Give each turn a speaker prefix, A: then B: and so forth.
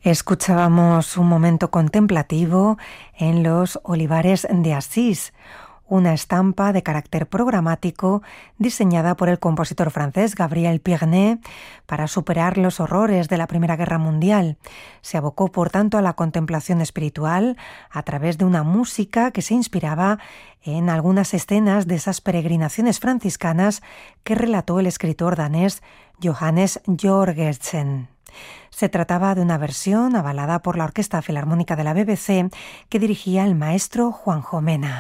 A: Escuchábamos un momento contemplativo en los olivares de Asís, una estampa de carácter programático diseñada por el compositor francés Gabriel Pirné para superar los horrores de la Primera Guerra Mundial. Se abocó, por tanto, a la contemplación espiritual a través de una música que se inspiraba en algunas escenas de esas peregrinaciones franciscanas que relató el escritor danés Johannes Jorgensen. Se trataba de una versión avalada por la Orquesta Filarmónica de la BBC que dirigía el maestro Juanjo Mena.